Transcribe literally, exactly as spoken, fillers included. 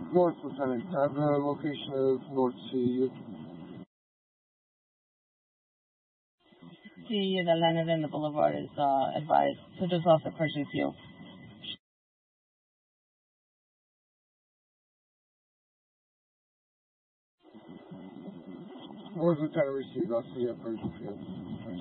North, Lieutenant. I have the location of North Sea. See, the landed in the boulevard is uh, advised, so just off the Pershing Field. North, Lieutenant, received. I'll see you at Pershing Field.